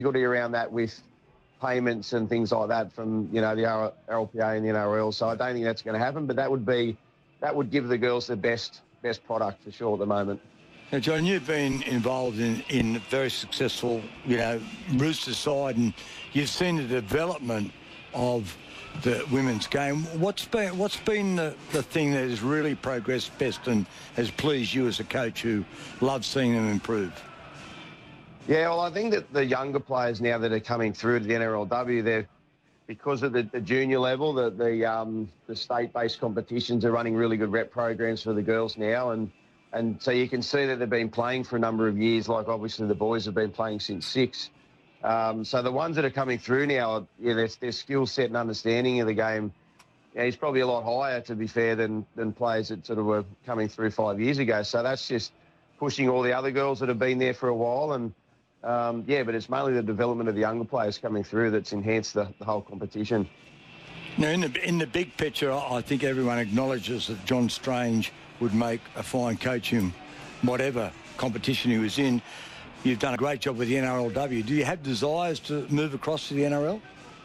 difficulty around that with payments and things like that from, the RLPA and the NRL. So I don't think that's going to happen, but that would give the girls the best product for sure at the moment. Now, John, you've been involved in a very successful, Roosters side, and you've seen the development of the women's game. What's been the thing that has really progressed best and has pleased you as a coach who loves seeing them improve? Yeah, well, I think that the younger players now that are coming through to the NRLW, they're because of the junior level, the state-based competitions are running really good rep programs for the girls now, and so you can see that they've been playing for a number of years. Like obviously the boys have been playing since 6. So the ones that are coming through now, their skill set and understanding of the game, is probably a lot higher, to be fair, than players that sort of were coming through 5 years ago. So that's just pushing all the other girls that have been there for a while. And but it's mainly the development of the younger players coming through that's enhanced the whole competition. Now, in the big picture, I think everyone acknowledges that John Strange would make a fine coach in whatever competition he was in. You've done a great job with the NRLW. Do you have desires to move across to the NRL?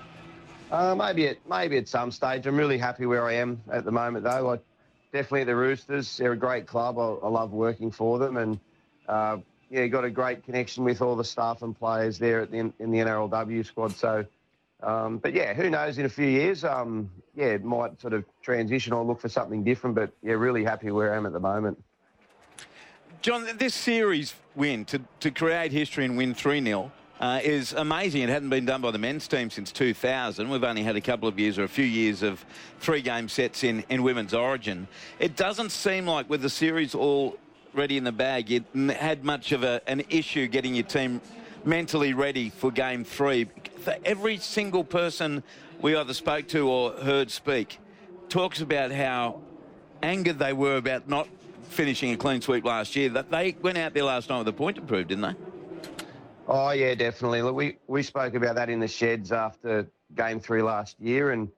Maybe at some stage. I'm really happy where I am at the moment, though. Definitely the Roosters. They're a great club. I love working for them, and got a great connection with all the staff and players there in the NRLW squad. So, who knows? In a few years, it might sort of transition or look for something different. But really happy where I am at the moment. John, this series win, to create history and win 3-0, is amazing. It hadn't been done by the men's team since 2000. We've only had a couple of years or a few years of 3-game sets in women's origin. It doesn't seem like with the series already in the bag, you had much of an issue getting your team mentally ready for Game 3. For every single person we either spoke to or heard speak talks about how angered they were about not finishing a clean sweep last year. That they went out there last night with a point to prove, didn't they? Oh, yeah, definitely. Look, we spoke about that in the sheds after Game 3 last year, and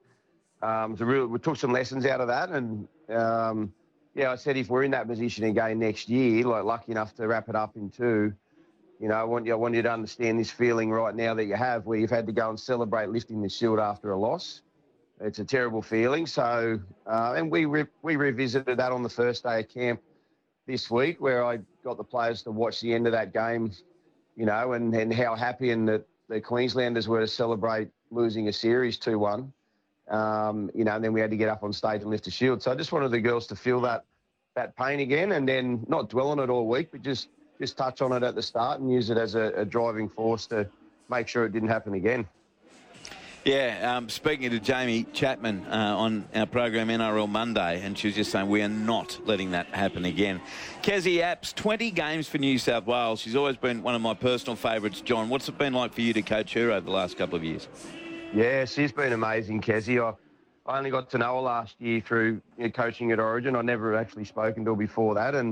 we took some lessons out of that. And, I said if we're in that position again next year, like lucky enough to wrap it up in 2, I want you to understand this feeling right now that you have where you've had to go and celebrate lifting the shield after a loss. It's a terrible feeling. So, and we revisited that on the first day of camp this week, where I got the players to watch the end of that game, and how happy and the Queenslanders were to celebrate losing a series 2-1. And then we had to get up on stage and lift the shield. So I just wanted the girls to feel that pain again, and then not dwell on it all week, but just touch on it at the start and use it as a driving force to make sure it didn't happen again. Yeah, speaking to Jamie Chapman on our program NRL Monday, and she was just saying we are not letting that happen again. Kezie Apps, 20 games for New South Wales. She's always been one of my personal favourites. John, what's it been like for you to coach her over the last couple of years? Yeah, she's been amazing, Kezie. I only got to know her last year through coaching at Origin. I never actually spoken to her before that, and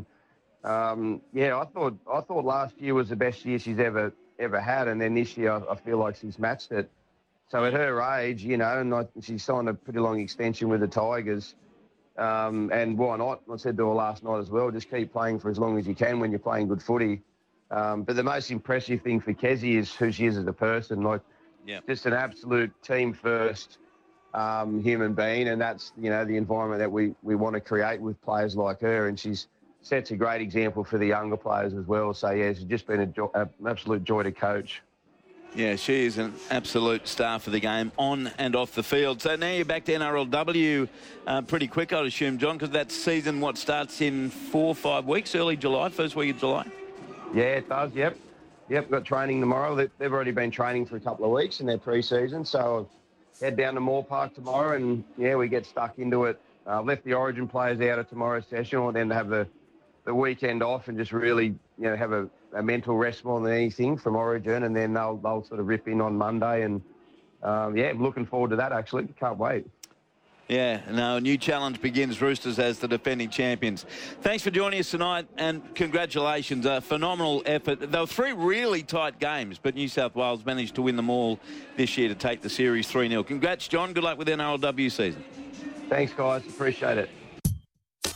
I thought last year was the best year she's ever had, and then this year I feel like she's matched it. So at her age, and she signed a pretty long extension with the Tigers, and why not? I said to her last night as well, just keep playing for as long as you can when you're playing good footy. But the most impressive thing for Kezie is who she is as a person. Just an absolute team first human being, and that's the environment that we want to create with players like her. And she's sets a great example for the younger players as well. So yeah, she's just been an absolute joy to coach. Yeah, she is an absolute star for the game on and off the field. So now you're back to NRLW pretty quick, I'd assume, John, because that season, starts in 4 or 5 weeks, early July, first week of July? Yeah, it does, yep. Yep, got training tomorrow. They've already been training for a couple of weeks in their pre-season, so I'll head down to Moore Park tomorrow and, we get stuck into it. Left the Origin players out of tomorrow's session, and then have the weekend off and just really, have a mental rest more than anything from Origin, and then they'll sort of rip in on Monday, and I'm looking forward to that, actually. Can't wait. Yeah, no, a new challenge begins, Roosters as the defending champions. Thanks for joining us tonight, and congratulations. A phenomenal effort. There were 3 really tight games, but New South Wales managed to win them all this year to take the series 3-0. Congrats, John. Good luck with the NRLW season. Thanks, guys. Appreciate it.